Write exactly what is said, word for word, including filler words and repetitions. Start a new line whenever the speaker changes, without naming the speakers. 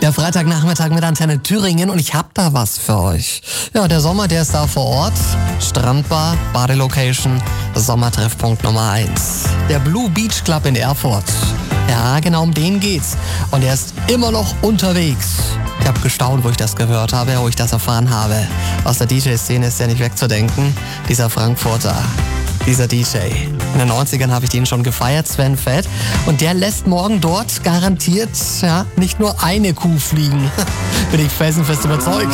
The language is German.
Der Freitagnachmittag mit Antenne Thüringen und ich hab da was für euch. Ja, der Sommer, der ist da vor Ort. Strandbar, Badelocation, Sommertreffpunkt Nummer eins. Der Blue Beach Club in Erfurt. Ja, genau um den geht's. Und er ist immer noch unterwegs. Ich habe gestaunt, wo ich das gehört habe, wo ich das erfahren habe. Aus der D J-Szene ist ja nicht wegzudenken. Dieser Frankfurter, dieser D J. In den neunzigern habe ich den schon gefeiert, Sven Fett. Und der lässt morgen dort garantiert ja, nicht nur eine Kuh fliegen. Bin ich felsenfest überzeugt.